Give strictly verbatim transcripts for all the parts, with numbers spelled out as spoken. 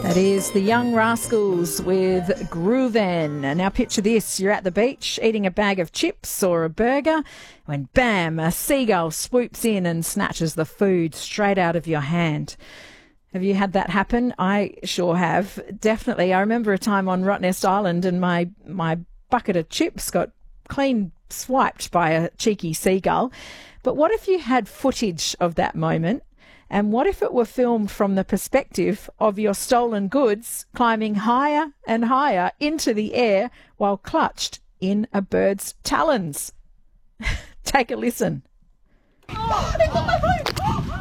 That is the Young Rascals with Groovin'. And now picture this, you're at the beach eating a bag of chips or a burger when bam, a seagull swoops in and snatches the food straight out of your hand. Have you had that happen? I sure have. Definitely. I remember a time on Rottnest Island and my, my bucket of chips got clean swiped by a cheeky seagull. But what if you had footage of that moment? And what if it were filmed from the perspective of your stolen goods climbing higher and higher into the air while clutched in a bird's talons? Take a listen. Oh, they got my phone!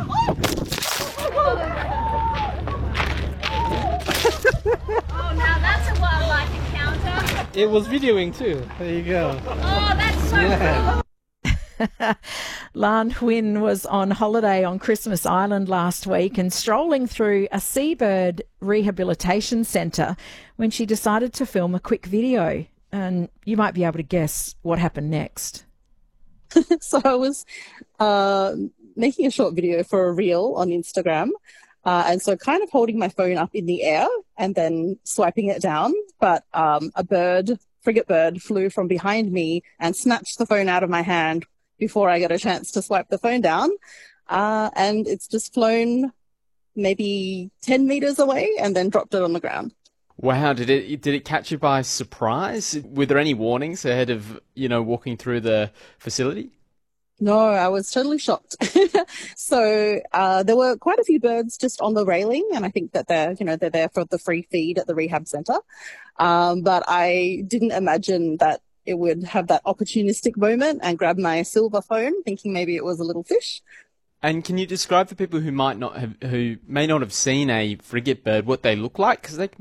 Oh, now that's a wildlife encounter. It was videoing too. There you go. Oh, that's so yeah. cool. Lan Huynh was on holiday on Christmas Island last week and strolling through a seabird rehabilitation centre when she decided to film a quick video. And you might be able to guess what happened next. So I was uh, making a short video for a reel on Instagram. Uh, and so kind of holding my phone up in the air and then swiping it down. But um, a bird, frigate bird, flew from behind me and snatched the phone out of my hand before I got a chance to swipe the phone down. Uh, and it's just flown maybe ten meters away and then dropped it on the ground. Wow, did it did it catch you by surprise? Were there any warnings ahead of, you know, walking through the facility? No, I was totally shocked. So uh, there were quite a few birds just on the railing, and I think that they're, you know, they're there for the free feed at the rehab centre. Um, but I didn't imagine that it would have that opportunistic moment and grab my silver phone, thinking maybe it was a little fish. And can you describe for people who might not have, who may not have seen a frigate bird, what they look like? Because they